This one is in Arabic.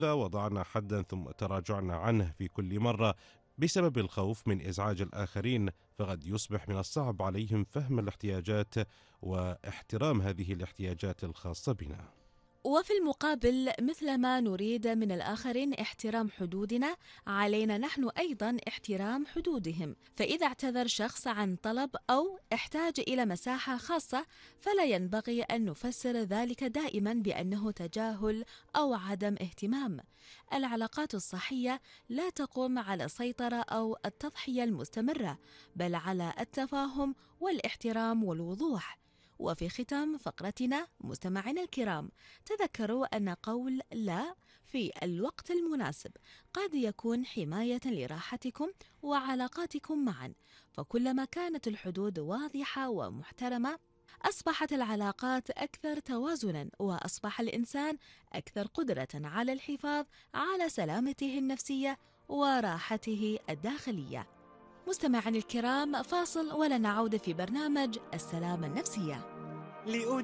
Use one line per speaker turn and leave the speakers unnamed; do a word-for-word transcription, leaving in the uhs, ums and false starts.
إذا وضعنا حدا ثم تراجعنا عنه في كل مرة بسبب الخوف من إزعاج الآخرين، فقد يصبح من الصعب عليهم فهم الاحتياجات واحترام هذه الاحتياجات الخاصة بنا.
وفي المقابل، مثلما نريد من الآخرين احترام حدودنا، علينا نحن أيضا احترام حدودهم. فإذا اعتذر شخص عن طلب أو احتاج إلى مساحة خاصة، فلا ينبغي أن نفسر ذلك دائما بأنه تجاهل أو عدم اهتمام. العلاقات الصحية لا تقوم على السيطرة أو التضحية المستمرة، بل على التفاهم والاحترام والوضوح. وفي ختام فقرتنا مستمعينا الكرام، تذكروا أن قول لا في الوقت المناسب قد يكون حماية لراحتكم وعلاقاتكم معا. فكلما كانت الحدود واضحة ومحترمة، أصبحت العلاقات أكثر توازنا، وأصبح الإنسان أكثر قدرة على الحفاظ على سلامته النفسية وراحته الداخلية. مستمعينا الكرام، فاصل ولا نعود في برنامج السلامة النفسية.